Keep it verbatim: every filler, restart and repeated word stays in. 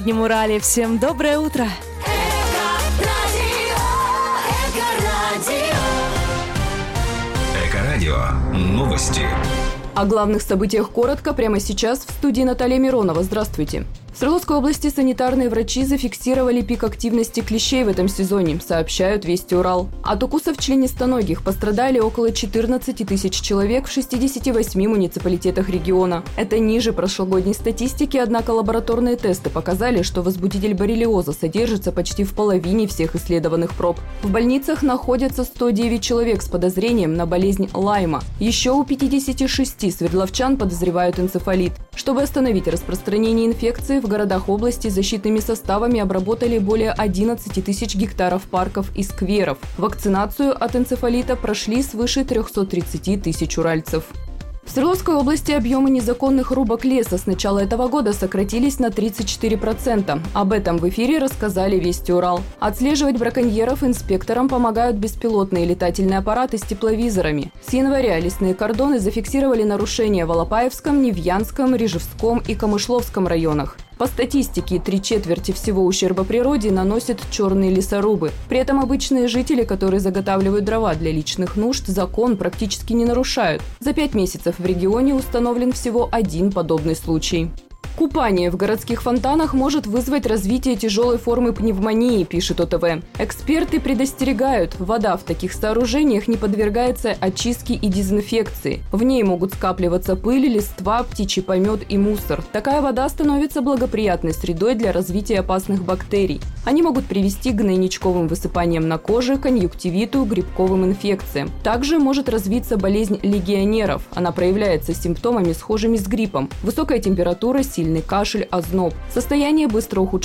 Днем Урале. Всем доброе утро! Эко-радио. Новости. О главных событиях коротко прямо сейчас в студии Наталья Миронова. Здравствуйте. В Свердловской области санитарные врачи зафиксировали пик активности клещей в этом сезоне, сообщают Вести Урал. От укусов членистоногих пострадали около четырнадцати тысяч человек в шестидесяти восьми муниципалитетах региона. Это ниже прошлогодней статистики, однако лабораторные тесты показали, что возбудитель боррелиоза содержится почти в половине всех исследованных проб. В больницах находятся сто девять человек с подозрением на болезнь Лайма. Еще у пятидесяти шести свердловчан подозревают энцефалит. Чтобы остановить распространение инфекции, в городах области защитными составами обработали более одиннадцати тысяч гектаров парков и скверов. Вакцинацию от энцефалита прошли свыше трёхсот тридцати тысяч уральцев. В Свердловской области объемы незаконных рубок леса с начала этого года сократились на тридцать четыре процента. Об этом в эфире рассказали Вести Урал. Отслеживать браконьеров инспекторам помогают беспилотные летательные аппараты с тепловизорами. С января лесные кордоны зафиксировали нарушения в Алапаевском, Невьянском, Рижевском и Камышловском районах. По статистике, три четверти всего ущерба природе наносят черные лесорубы. При этом обычные жители, которые заготавливают дрова для личных нужд, закон практически не нарушают. За пять месяцев в регионе установлен всего один подобный случай. Купание в городских фонтанах может вызвать развитие тяжелой формы пневмонии, пишет О Тэ В. Эксперты предостерегают, вода в таких сооружениях не подвергается очистке и дезинфекции. В ней могут скапливаться пыль, листва, птичий помет и мусор. Такая вода становится благоприятной средой для развития опасных бактерий. Они могут привести к гнойничковым высыпаниям на коже, конъюнктивиту, грибковым инфекциям. Также может развиться болезнь легионеров. Она проявляется симптомами, схожими с гриппом. Высокая температура, сильный кашель, озноб. Состояние быстро ухудшается